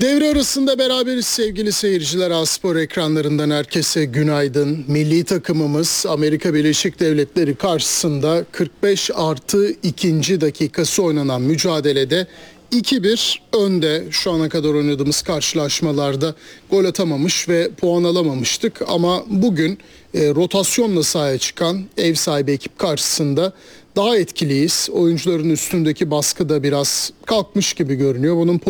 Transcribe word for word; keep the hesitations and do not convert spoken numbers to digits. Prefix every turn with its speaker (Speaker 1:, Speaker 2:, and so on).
Speaker 1: Devre arasında beraberiz sevgili seyirciler. A-Spor ekranlarından herkese günaydın. Milli takımımız Amerika Birleşik Devletleri karşısında kırk beş artı ikinci dakikası oynanan mücadelede iki bir önde. Şu ana kadar oynadığımız karşılaşmalarda gol atamamış ve puan alamamıştık. Ama bugün e, rotasyonla sahaya çıkan ev sahibi ekip karşısında daha etkiliyiz. Oyuncuların üstündeki baskı da biraz kalkmış gibi görünüyor. Bunun